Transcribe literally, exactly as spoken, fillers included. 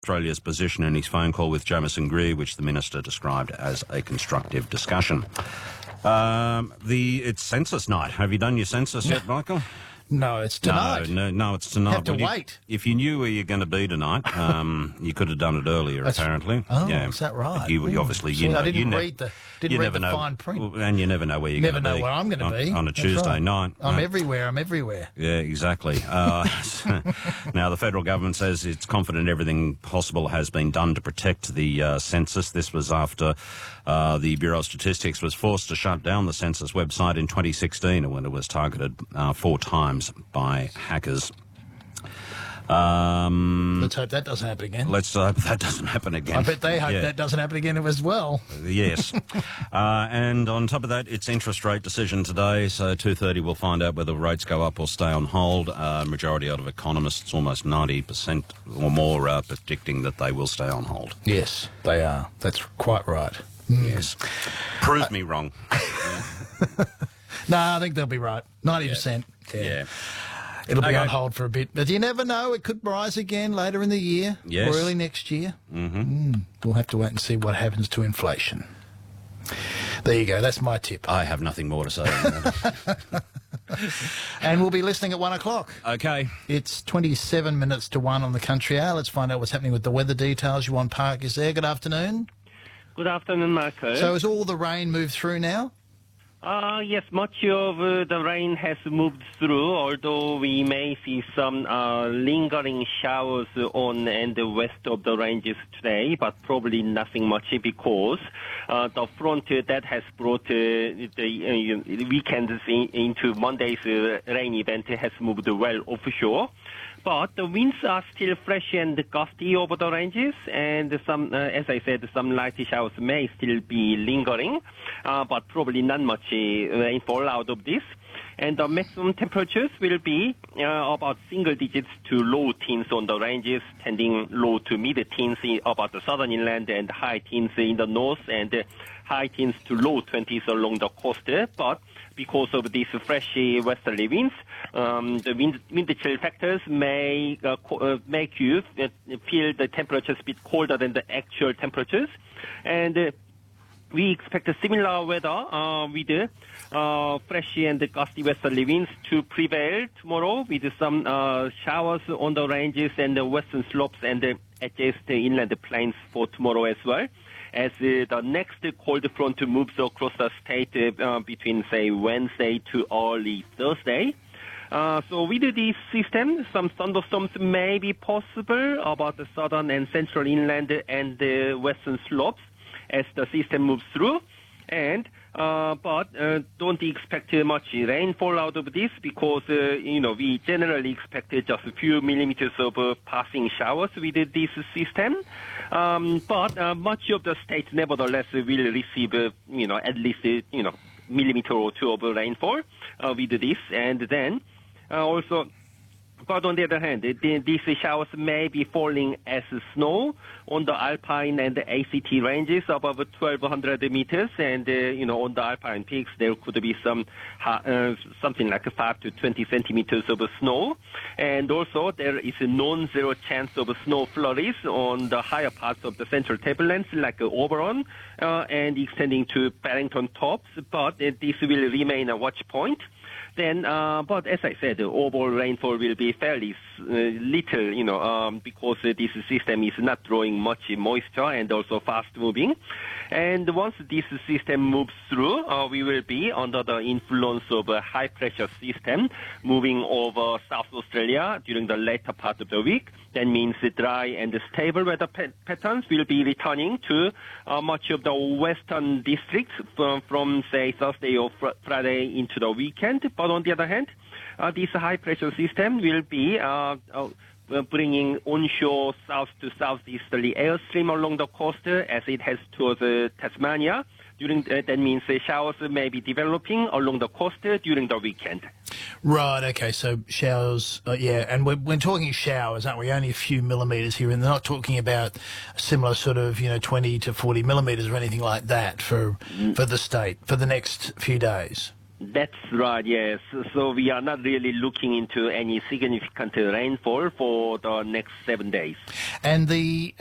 Australia's position in his phone call with Jamieson Greer, which the minister described as a constructive discussion. Um, the it's census night. Have you done your census yet, Michael? No, it's tonight. No, no, no, it's tonight. Have to Well, you- wait. if you knew where you're going to be tonight, um, you could have done it earlier. That's- apparently, Oh, yeah. is that right? You, you Ooh. obviously, See, you know, I didn't you ne- read the didn't you read never the know, fine print. well, and you never know where you're Never going to know be. where I'm going to on, be on a That's Tuesday right. night. I'm No. everywhere. I'm everywhere. Yeah, exactly. Uh, now, the federal government says it's confident everything possible has been done to protect the uh, census. This was after uh, the Bureau of Statistics was forced to shut down the census website in twenty sixteen when it was targeted uh, four times by hackers. Um, Let's hope that doesn't happen again. let's hope that doesn't happen again. I bet they hope Yeah. that doesn't happen again as well. Yes. uh, and on top of that, it's interest rate decision today, so two thirty we'll find out whether rates go up or stay on hold. Uh, majority out of economists, almost ninety percent or more, are predicting that they will stay on hold. Yes, they are. That's quite right. Yes. Prove me wrong. No, I think they'll be right. ninety percent. Yeah. It'll be Okay. on hold for a bit. But you never know. It could rise again later in the year Yes. or early next year. Mm-hmm. Mm, we'll have to wait and see what happens to inflation. There you go. That's my tip. I have nothing more to say on that. And we'll be listening at one o'clock. Okay. It's twenty-seven minutes to one on the country hour. Let's find out what's happening with the weather details. Yuan Park is there. Good afternoon. Good afternoon, Marco. So has all the rain moved through now? Uh, yes, much of uh, the rain has moved through, although we may see some uh, lingering showers on and the west of the ranges today, but probably nothing much because uh, the front uh, that has brought uh, the uh, weekend in, into Monday's uh, rain event has moved well offshore. But the winds are still fresh and gusty over the ranges, and some, uh, as I said, some light showers may still be lingering, uh, but probably not much uh, rainfall out of this. And the maximum temperatures will be uh, about single digits to low teens on the ranges, tending low to mid-teens in about the southern inland and high teens in the north, and uh, high teens to low twenties along the coast. But because of these fresh uh, westerly winds, um, the wind, wind chill factors may uh, co- uh, make you uh, feel the temperatures a bit colder than the actual temperatures. And uh, we expect a similar weather uh, with uh, fresh and gusty westerly winds to prevail tomorrow, with some uh, showers on the ranges and the western slopes and the edges the inland plains for tomorrow as well, as uh, the next cold front moves across the state uh, between, say, Wednesday to early Thursday. Uh, so with this system, some thunderstorms may be possible about the southern and central inland and the western slopes as the system moves through. And uh, but uh, don't expect uh, much rainfall out of this because, uh, you know, we generally expect uh, just a few millimeters of uh, passing showers with uh, this system. Um, but uh, much of the states, nevertheless, will receive, uh, you know, at least, uh, you know, millimeter or two of rainfall uh, with this. And then uh, also, but on the other hand, these showers may be falling as snow on the Alpine and the A C T ranges above twelve hundred meters, and uh, you know, on the Alpine peaks there could be some uh, something like five to twenty centimeters of snow, and also there is a non-zero chance of snow flurries on the higher parts of the central tablelands, like uh, Oberon, uh, and extending to Barrington Tops. But uh, this will remain a watch point. Then, uh, but as I said, the overall rainfall will be fairly uh, little, you know, um, because uh, this system is not drawing much moisture and also fast moving. And once this system moves through, uh, we will be under the influence of a high pressure system moving over South Australia during the later part of the week. That means the dry and stable weather pa- patterns will be returning to uh, much of the western districts from, from say, Thursday or fr- Friday into the weekend. But on the other hand, uh, this high-pressure system will be uh, uh, bringing onshore south to southeasterly airstream along the coast uh, as it heads towards uh, Tasmania. During uh, that means uh, showers may be developing along the coast uh, during the weekend. Right, okay, so showers, uh, yeah, and we're, we're talking showers, aren't we? Only a few millimetres here, and they're not talking about a similar sort of, you know, twenty to forty millimetres or anything like that for, mm. for the state for the next few days. That's right, yes. So we are not really looking into any significant rainfall for the next seven days. And the